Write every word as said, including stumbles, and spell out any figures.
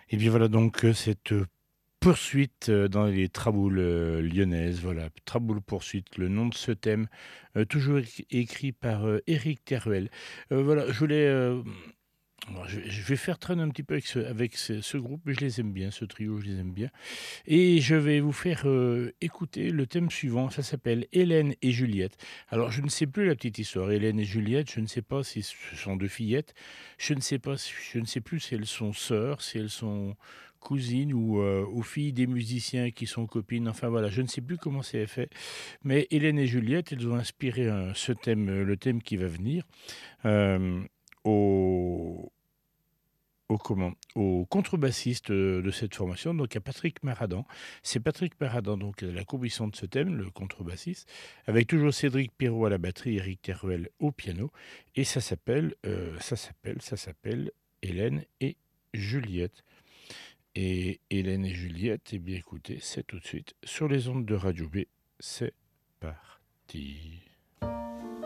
Et bien voilà donc euh, cette euh, poursuite euh, dans les traboules euh, lyonnaises. Voilà, Traboule poursuite, le nom de ce thème, euh, toujours écri- écrit par euh, Éric Teruel. Euh, voilà, je voulais. euh, alors, je, je vais faire traîner un petit peu avec ce, avec ce, ce groupe, mais je les aime bien, ce trio, je les aime bien. Et je vais vous faire euh, écouter le thème suivant. Ça s'appelle Hélène et Juliette. Alors, je ne sais plus la petite histoire. Hélène et Juliette, je ne sais pas si ce sont deux fillettes. Je ne sais pas, si- je ne sais plus si elles sont sœurs, si elles sont cousines ou, euh, ou filles des musiciens qui sont copines. Enfin voilà, je ne sais plus comment c'est fait. Mais Hélène et Juliette, elles ont inspiré euh, ce thème, euh, le thème qui va venir, euh, au, au comment au contrebassiste euh, de cette formation, donc à Patrick Maradan. C'est Patrick Maradan, donc à la composition de ce thème, le contrebassiste, avec toujours Cédric Perrault à la batterie, Eric Teruel au piano, et ça s'appelle, euh, ça s'appelle, ça s'appelle Hélène et Juliette. Et Hélène et Juliette, eh bien écoutez, c'est tout de suite sur les ondes de Radio B. C'est parti.